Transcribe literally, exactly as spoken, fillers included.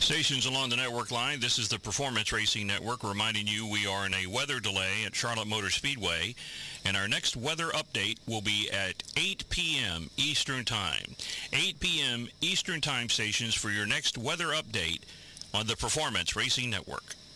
Stations along the network line, this is the Performance Racing Network reminding you we are in a weather delay at Charlotte Motor Speedway, and our next weather update will be at eight p.m. Eastern Time. eight p.m. Eastern Time stations for your next weather update on the Performance Racing Network.